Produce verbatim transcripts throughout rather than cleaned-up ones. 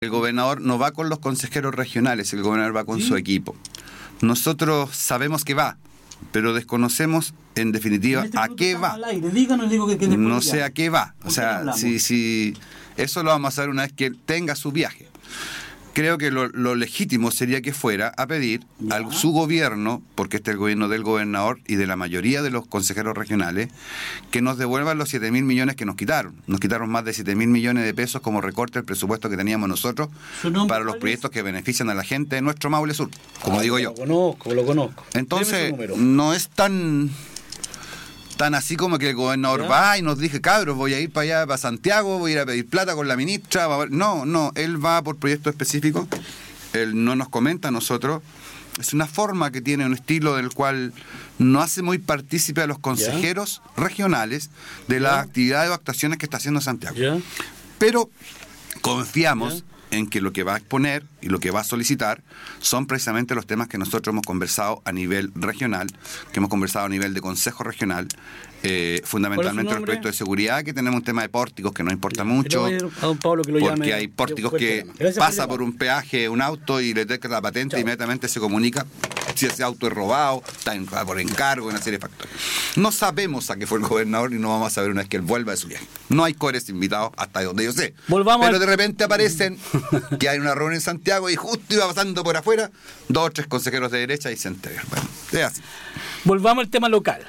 El gobernador no va con los consejeros regionales, el gobernador va con ¿Sí? su equipo. Nosotros sabemos que va, pero desconocemos en definitiva en este a qué va. Díganos, digo que, que no sé a qué va. O sea, si, si eso lo vamos a saber una vez que él tenga su viaje. Creo que lo, lo legítimo sería que fuera a pedir ya. a su gobierno, porque este es el gobierno del gobernador y de la mayoría de los consejeros regionales, que nos devuelvan los siete mil millones que nos quitaron. Nos quitaron más de siete mil millones de pesos como recorte del presupuesto que teníamos nosotros para los proyectos que benefician a la gente de nuestro Maule Sur, como ah, digo yo. Lo conozco, lo conozco. Entonces, no es tan... tan así como que el gobernador ¿Ya? va y nos dice, cabros, voy a ir para allá, para Santiago, voy a ir a pedir plata con la ministra. No, no, él va por proyectos específicos, él no nos comenta a nosotros. Es una forma que tiene, un estilo del cual no hace muy partícipe a los consejeros ¿Ya? regionales de ¿Ya? las actividades o actuaciones que está haciendo Santiago. ¿Ya? Pero confiamos ¿Ya? en que lo que va a exponer y lo que va a solicitar son precisamente los temas que nosotros hemos conversado a nivel regional, que hemos conversado a nivel de consejo regional, eh, fundamentalmente los proyectos de seguridad, que tenemos un tema de pórticos que no importa mucho, a don Pablo que lo porque llame, hay pórticos que pasa por un peaje un auto y le detecta la patente, Chao. inmediatamente se comunica si ese auto es robado, está en, por encargo, una serie de factores. No sabemos a qué fue el gobernador y no vamos a saber una vez que él vuelva de su viaje. No hay cores invitados hasta donde yo sé. Volvamos Pero al... de repente aparecen que hay una reunión en Santiago y justo iba pasando por afuera dos o tres consejeros de derecha y se entregan. Bueno, es así. Volvamos al tema local.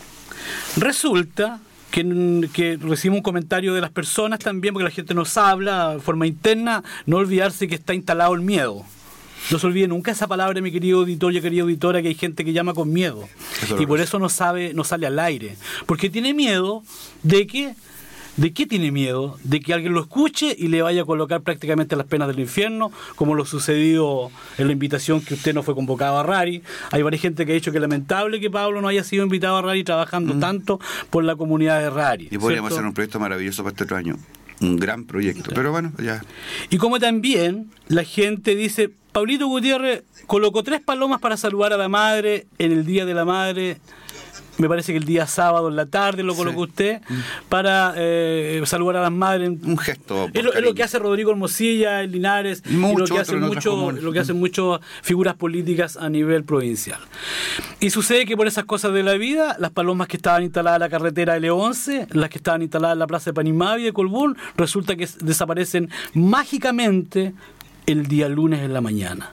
Resulta que, que recibimos un comentario de las personas también, porque la gente nos habla de forma interna, no olvidarse que está instalado el miedo. No se olvide nunca esa palabra, mi querido auditor y querida auditora, que hay gente que llama con miedo. Eso y por eso no sabe, no sale al aire. Porque tiene miedo de que, ¿de qué tiene miedo? De que alguien lo escuche y le vaya a colocar prácticamente las penas del infierno, como lo sucedió en la invitación que usted no fue convocado a Rari. Hay varias gente que ha dicho que es lamentable que Pablo no haya sido invitado a Rari trabajando mm. tanto por la comunidad de Rari. Y podríamos ¿cierto? hacer un proyecto maravilloso para este otro año. Un gran proyecto, pero bueno, ya. Y como también la gente dice, Pablito Gutiérrez colocó tres palomas para saludar a la madre en el Día de la Madre. Me parece que el día sábado en la tarde lo colocó sí. usted para eh, saludar a las madres. Un gesto. Es lo, es lo que hace Rodrigo Hermosilla en Linares y, y lo que hacen mucho, lo que hacen muchas figuras políticas a nivel provincial. Y sucede que por esas cosas de la vida, las palomas que estaban instaladas en la carretera L once, las que estaban instaladas en la plaza de Panimavia de Colbún, resulta que desaparecen mágicamente el día lunes en la mañana.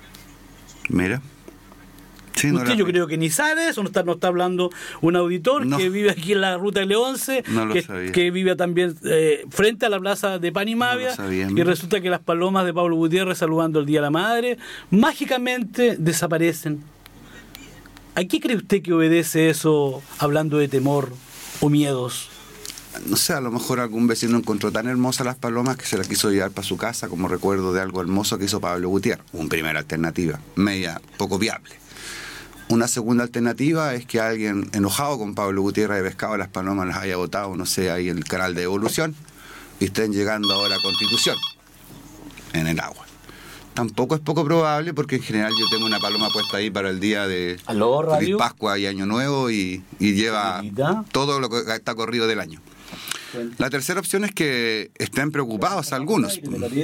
Mira. Sí, Usted no yo creo que ni sabe eso, no está, no está hablando un auditor no. que vive aquí en la ruta L once, no que, que vive también eh, frente a la plaza de Panimavia, no sabía, y resulta que las palomas de Pablo Gutiérrez saludando el Día de la Madre mágicamente desaparecen. ¿A qué cree usted que obedece eso, hablando de temor o miedos? No sé, a lo mejor algún vecino encontró tan hermosas las palomas que se las quiso llevar para su casa como recuerdo de algo hermoso que hizo Pablo Gutiérrez. Una primera alternativa, media poco viable. Una segunda alternativa es que alguien enojado con Pablo Gutiérrez de Pescado las palomas las haya botado, no sé, ahí en el canal de Evolución y estén llegando ahora a Constitución en el agua. Tampoco es poco probable porque en general yo tengo una paloma puesta ahí para el día de Feliz Pascua y Año Nuevo y, y lleva todo lo que está corrido del año. La tercera opción es que estén preocupados algunos.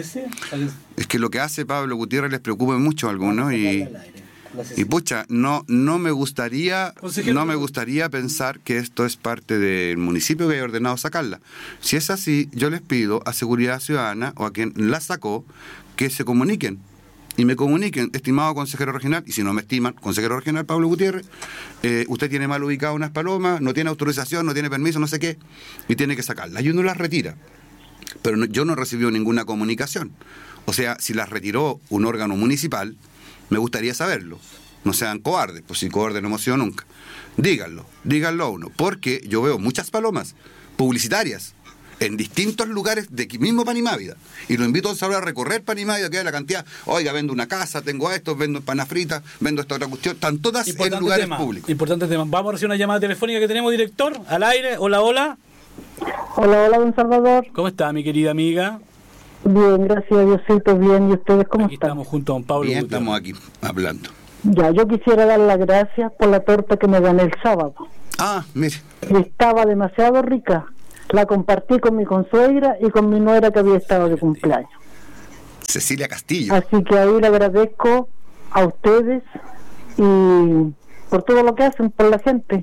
Es que lo que hace Pablo Gutiérrez les preocupa mucho a algunos y... Y pucha, no no me gustaría no me gustaría pensar que esto es parte del municipio que haya ordenado sacarla. Si es así, yo les pido a Seguridad Ciudadana o a quien la sacó que se comuniquen y me comuniquen, estimado consejero regional, y si no me estiman, consejero regional Pablo Gutiérrez, eh, usted tiene mal ubicado unas palomas, no tiene autorización, no tiene permiso, no sé qué, y tiene que sacarlas. Y uno las retira. Pero no, yo no he recibido ninguna comunicación. O sea, si las retiró un órgano municipal, me gustaría saberlo. No sean cobardes, pues si cobardes no hemos sido nunca. Díganlo, díganlo a uno. Porque yo veo muchas palomas publicitarias en distintos lugares de aquí mismo Panimávida. Y lo invito a a recorrer Panimávida, que hay la cantidad. Oiga, vendo una casa, tengo esto, vendo panas fritas, vendo esta otra cuestión. Están todas importante en lugares tema, públicos. Importante tema. Vamos a recibir una llamada telefónica que tenemos, director, al aire. Hola, hola. Hola, hola, don Salvador. ¿Cómo está, mi querida amiga? Bien, gracias a Diosito, bien. ¿Y ustedes cómo aquí están? Estamos junto a don Pablo. Bien, Gutiérrez. Estamos aquí hablando. Ya, yo quisiera dar las gracias por la torta que me gané el sábado. Ah, mire. Estaba demasiado rica. La compartí con mi consuegra y con mi nuera que había estado de cumpleaños. Cecilia Castillo. Así que ahí le agradezco a ustedes y por todo lo que hacen por la gente.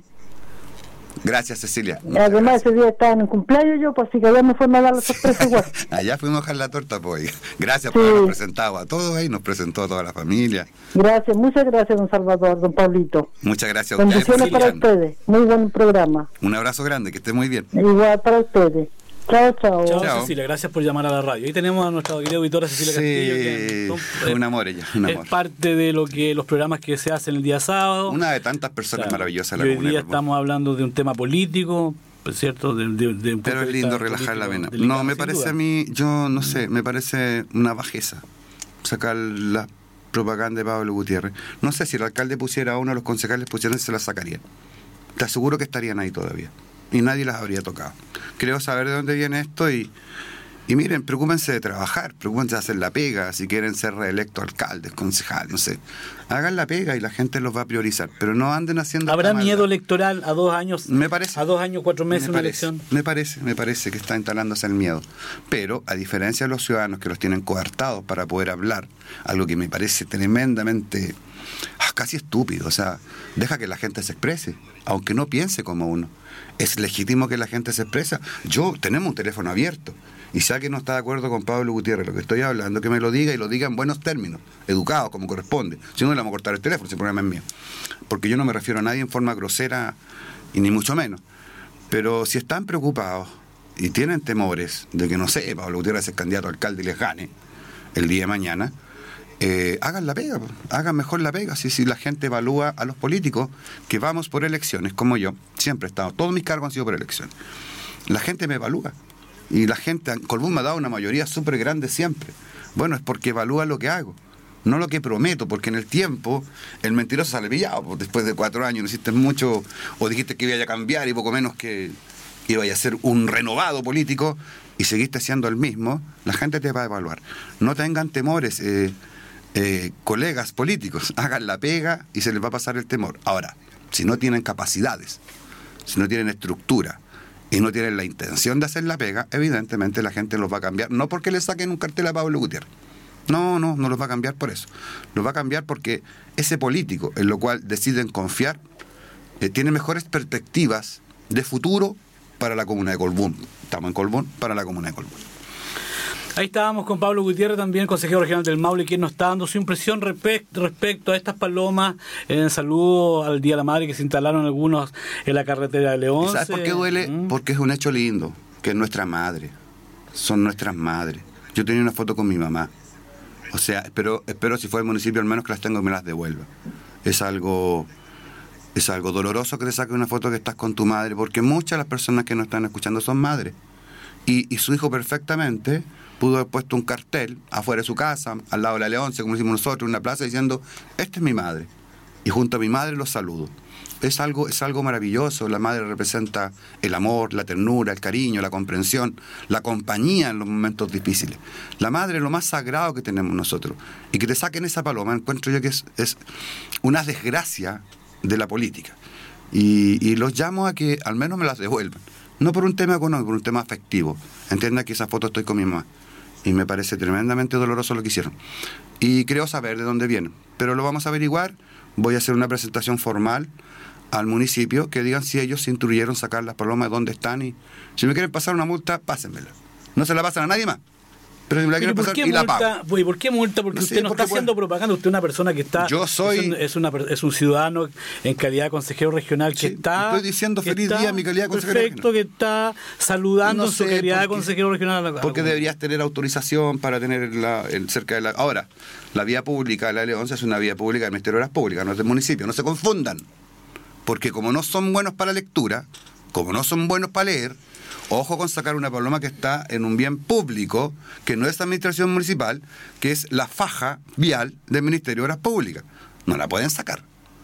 Gracias, Cecilia. Muchas Además, gracias. ese día estaba en el cumpleaños yo, pues así que allá me fueron a dar la sorpresa igual. Allá fuimos a dejar la torta, pues. Gracias Sí. por habernos presentado a todos ahí, nos presentó a toda la familia. Gracias, muchas gracias, don Salvador, don Pablito. Muchas gracias a ustedes. Bendiciones por para escucharnos. ustedes. Muy buen programa. Un abrazo grande, que esté muy bien. Igual para ustedes. Chao, chao. Chao, Chao. Cecilia, gracias por llamar a la radio. Ahí tenemos a nuestra querida auditora Cecilia Sí, Castillo, que son- un amor ella, un es amor. parte de lo que los programas que se hacen el día sábado. Una de tantas personas Claro. maravillosas Y de la hoy comunidad. día de Colbún. estamos hablando de un tema político, ¿es cierto? De, de- de un punto Pero de es vista lindo relajar la vena. político delicado, No, me sin parece duda. a mí, yo no sé, me parece una bajeza sacar la propaganda de Pablo Gutiérrez. No sé si el alcalde pusiera a uno de los concejales, pusieran, se la sacarían. Te aseguro que estarían ahí todavía. Y nadie las habría tocado. Creo saber de dónde viene esto y, y miren, preocúpense de trabajar, preocúpense de hacer la pega, si quieren ser reelectos alcaldes, concejales, no sé. Hagan la pega y la gente los va a priorizar, pero no anden haciendo... ¿Habrá esta miedo maldad. electoral a dos años? Me parece. A dos años, cuatro meses, Me una parece, elección. Me parece, me parece que está instalándose el miedo. Pero, a diferencia de los ciudadanos que los tienen coartados para poder hablar, algo que me parece tremendamente, ah, casi estúpido, o sea, deja que la gente se exprese, aunque no piense como uno. Es legítimo que la gente se expresa. Yo, tenemos un teléfono abierto. Y si alguien no está de acuerdo con Pablo Gutiérrez, lo que estoy hablando, que me lo diga y lo diga en buenos términos, educados, como corresponde. Si no, le vamos a cortar el teléfono, ese problema es mío. Porque yo no me refiero a nadie en forma grosera, y ni mucho menos. Pero si están preocupados y tienen temores de que, no sé, Pablo Gutiérrez es candidato a alcalde y les gane el día de mañana, eh, hagan la pega, po. Hagan mejor la pega. Si, si la gente evalúa a los políticos que vamos por elecciones, como yo, siempre he estado, todos mis cargos han sido por elecciones. La gente me evalúa. Y la gente, Colbún me ha dado una mayoría súper grande siempre. Bueno, es porque evalúa lo que hago, no lo que prometo, porque en el tiempo el mentiroso sale pillado. Pues después de cuatro años no hiciste mucho, o dijiste que iba a cambiar y poco menos que iba a ser un renovado político y seguiste siendo el mismo, la gente te va a evaluar. No tengan temores, eh, eh, colegas políticos, hagan la pega y se les va a pasar el temor. Ahora, si no tienen capacidades, si no tienen estructura, y no tienen la intención de hacer la pega, evidentemente la gente los va a cambiar, no porque le saquen un cartel a Pablo Gutiérrez. No, no, no los va a cambiar por eso. Los va a cambiar porque ese político en lo cual deciden confiar eh, tiene mejores perspectivas de futuro para la comuna de Colbún. Estamos en Colbún, para la comuna de Colbún. Ahí estábamos con Pablo Gutiérrez, también consejero regional del Maule, quien nos está dando su impresión respecto, respecto a estas palomas en saludo al Día de la Madre que se instalaron algunos en la carretera de León. ¿Y sabes por qué duele? ¿Mm? Porque es un hecho lindo, que es nuestra madre. Son nuestras madres. Yo tenía una foto con mi mamá. O sea, espero, espero si fue el municipio al menos que las tengo y me las devuelva. Es algo, es algo doloroso que te saques una foto que estás con tu madre, porque muchas de las personas que nos están escuchando son madres. Y, y su hijo perfectamente pudo haber puesto un cartel afuera de su casa, al lado de la Leonce, como decimos nosotros, en una plaza, diciendo, esta es mi madre. Y junto a mi madre los saludo. Es algo, es algo maravilloso. La madre representa el amor, la ternura, el cariño, la comprensión, la compañía en los momentos difíciles. La madre es lo más sagrado que tenemos nosotros. Y que te saquen esa paloma, encuentro yo que es, es una desgracia de la política. Y, y los llamo a que al menos me las devuelvan. No por un tema económico, por un tema afectivo. Entienda que esa foto estoy con mi mamá. Y me parece tremendamente doloroso lo que hicieron. Y creo saber de dónde vienen. Pero lo vamos a averiguar. Voy a hacer una presentación formal al municipio que digan si ellos se instruyeron sacar las palomas de dónde están. Y si me quieren pasar una multa, pásenmela. No se la pasan a nadie más. Pero si me la quieren pasar, y la pago. Pues, ¿por qué multa? Porque No sé, usted no porque está haciendo puede. propaganda, usted es una persona que está... Yo soy- Es un, es una per- es un ciudadano en calidad de consejero regional que Sí, está... estoy diciendo que feliz está- día en mi calidad de consejero Perfecto, que está saludando No en su sé, calidad de porque- consejero regional. a la- Porque a- deberías tener autorización para tener la, el, cerca de la... Ahora, la vía pública de la Leonce es una vía pública del Ministerio de Obras Públicas, no es del municipio. No se confundan. Porque como no son buenos para lectura, como no son buenos para leer, ojo con sacar una paloma que está en un bien público, que no es administración municipal, que es la faja vial del Ministerio de Obras Públicas. No la pueden sacar.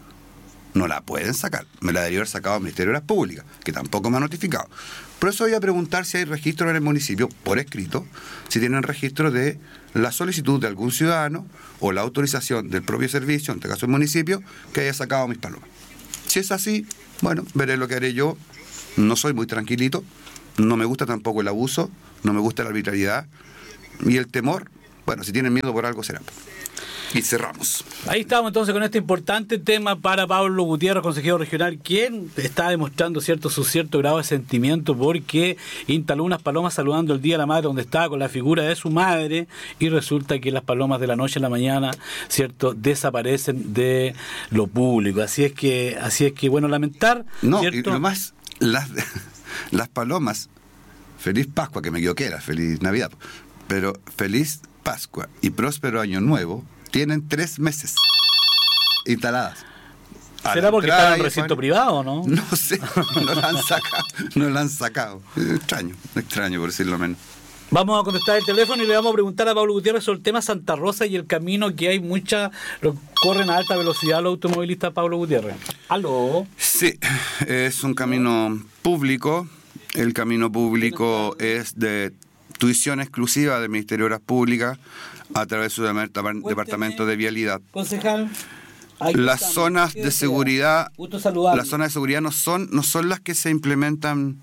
No la pueden sacar. Me la debería haber sacado el Ministerio de Obras Públicas, que tampoco me ha notificado. Por eso voy a preguntar si hay registro en el municipio, por escrito, si tienen registro de la solicitud de algún ciudadano o la autorización del propio servicio, en este caso el municipio, que haya sacado mis palomas. Si es así, bueno, veré lo que haré yo. No soy muy tranquilito, no me gusta tampoco el abuso, no me gusta la arbitrariedad y el temor. Bueno, si tienen miedo por algo será. Y cerramos. Ahí estamos entonces con este importante tema para Pablo Gutiérrez, consejero regional, quien está demostrando cierto su cierto grado de sentimiento porque instaló unas palomas saludando el Día de la Madre donde estaba con la figura de su madre y resulta que las palomas de la noche a la mañana, cierto, desaparecen de lo público. Así es que, así es que bueno, lamentar. No, ¿cierto? Y lo más, las, las palomas, feliz Pascua, que me equivoqué, era feliz Navidad, pero feliz Pascua y próspero Año Nuevo, tienen tres meses instaladas. ¿Será porque están en recinto privado, no? No sé, no la han sacado, no la han sacado. Extraño, extraño por decirlo menos. Vamos a contestar el teléfono y le vamos a preguntar a Pablo Gutiérrez sobre el tema Santa Rosa y el camino que hay mucha, lo, corren a alta velocidad los automovilistas. Pablo Gutiérrez. ¿Aló? Sí, es un camino público. El camino público es de tuición exclusiva del Ministerio de Obras Públicas a través de su departamento de vialidad. Concejal. Las zonas de seguridad, las zonas de seguridad no son, no son las que se implementan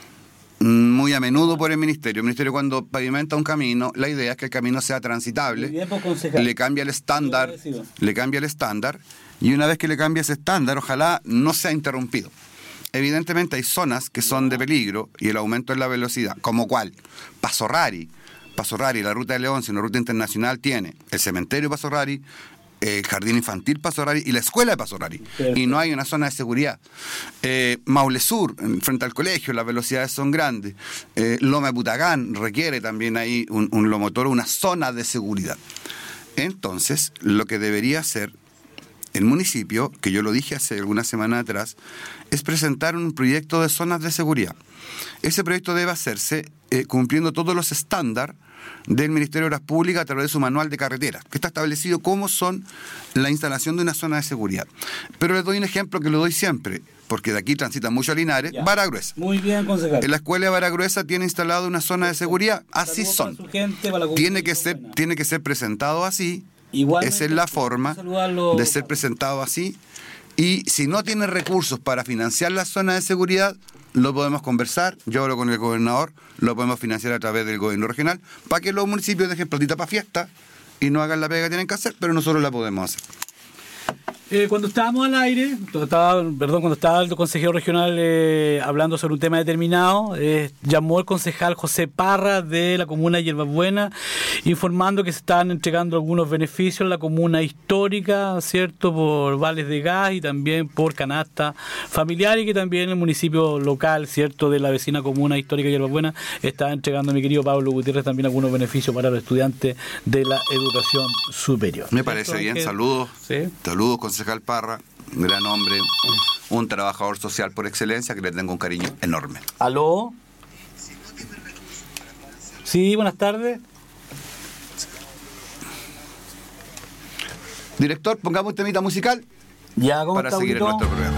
muy a menudo por el Ministerio. El Ministerio cuando pavimenta un camino, la idea es que el camino sea transitable, bien, le cambia el estándar, le cambia el estándar, y una vez que le cambia ese estándar, ojalá no sea interrumpido. Evidentemente hay zonas que son de peligro y el aumento en la velocidad, como cuál, Paso Rari. Paso Rari, la ruta de León, si una ruta internacional tiene el cementerio Paso Rari, el jardín infantil Paso Rari y la escuela de Paso Rari. Perfecto. Y no hay una zona de seguridad. Eh, Maule Sur, frente al colegio, las velocidades son grandes. Eh, Loma de Putagán requiere también ahí un, un lomotor, una zona de seguridad. Entonces, lo que debería hacer el municipio, que yo lo dije hace algunas semanas atrás, es presentar un proyecto de zonas de seguridad. Ese proyecto debe hacerse eh, cumpliendo todos los estándares del Ministerio de Obras Públicas a través de su manual de carretera, que está establecido cómo son la instalación de una zona de seguridad. Pero les doy un ejemplo que lo doy siempre, porque de aquí transitan mucho a Linares, ya. Vara Gruesa. Muy bien, concejal. En la escuela de Vara Gruesa tiene instalado una zona de seguridad, así son. Gente, tiene que ser, tiene que ser presentado así. Igualmente, esa es la forma de ser presentado así. Y si no tiene recursos para financiar la zona de seguridad, lo podemos conversar, yo hablo con el gobernador, lo podemos financiar a través del gobierno regional, para que los municipios dejen platita para fiesta y no hagan la pega que tienen que hacer, pero nosotros la podemos hacer. Eh, cuando estábamos al aire, estaba, perdón, cuando estaba el consejero regional eh, hablando sobre un tema determinado, eh, llamó el concejal José Parra de la comuna de Hierbas Buenas, informando que se estaban entregando algunos beneficios en la comuna histórica, ¿cierto?, por vales de gas y también por canasta familiar, y que también el municipio local, ¿cierto?, de la vecina comuna histórica de Hierbas Buenas, está entregando a mi querido Pablo Gutiérrez también algunos beneficios para los estudiantes de la educación superior. Me parece bien, que... saludos, ¿sí? Saludos, concejal Parra, un gran hombre, un trabajador social por excelencia que le tengo un cariño enorme. ¿Aló? Sí, buenas tardes. Director, pongamos un temita musical ya, ¿cómo para está, seguir en nuestro programa.